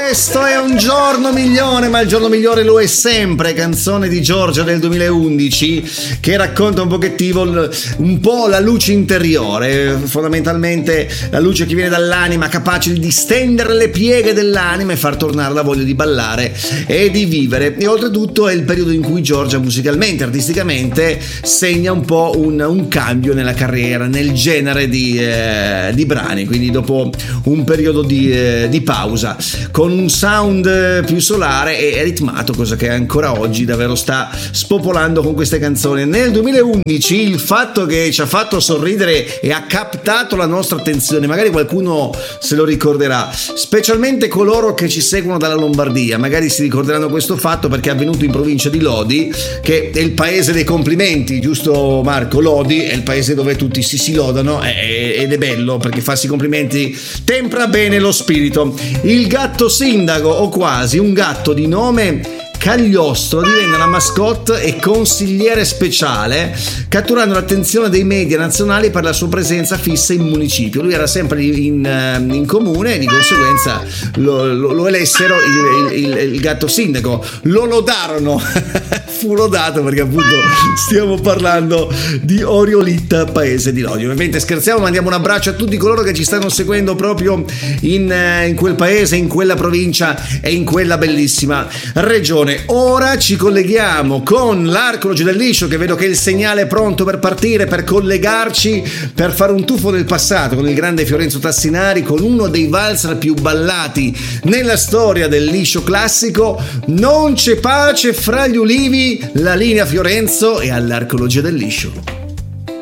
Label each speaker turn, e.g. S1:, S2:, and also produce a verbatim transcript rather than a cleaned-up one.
S1: Questo è un giorno migliore, ma il giorno migliore lo è sempre. Canzone di Giorgia del duemilaundici che racconta un pochettino un po' la luce interiore, fondamentalmente la luce che viene dall'anima, capace di distendere le pieghe dell'anima e far tornare la voglia di ballare e di vivere. E oltretutto è il periodo in cui Giorgia musicalmente, artisticamente segna un po' un, un cambio nella carriera, nel genere di, eh, di brani, quindi dopo un periodo di, eh, di pausa, con un sound più solare e ritmato, cosa che ancora oggi davvero sta spopolando con queste canzoni. Nel duemilaundici il fatto che ci ha fatto sorridere e ha captato la nostra attenzione, magari qualcuno se lo ricorderà, specialmente coloro che ci seguono dalla Lombardia, magari si ricorderanno questo fatto perché è avvenuto in provincia di Lodi, che è il paese dei complimenti, giusto Marco? Lodi è il paese dove tutti si, si lodano ed è bello perché farsi complimenti tempra bene lo spirito. Il gatto sindaco, o quasi, un gatto di nome Cagliostro, divenne la mascotte e consigliere speciale, catturando l'attenzione dei media nazionali per la sua presenza fissa in municipio. Lui era sempre in, in comune e di conseguenza lo, lo, lo elessero il, il, il, il gatto sindaco, lo lodarono. Fu lodato perché appunto stiamo parlando di Oriolitta, paese di Lodi. Ovviamente scherziamo, mandiamo un abbraccio a tutti coloro che ci stanno seguendo proprio in, in quel paese, in quella provincia e in quella bellissima regione. Ora ci colleghiamo con l'Archeologia del Liscio, che vedo che il segnale è pronto per partire, per collegarci, per fare un tuffo nel passato con il grande Fiorenzo Tassinari, con uno dei valzer più ballati nella storia del liscio classico. Non c'è pace fra gli ulivi, la linea Fiorenzo e all'Archeologia del Liscio.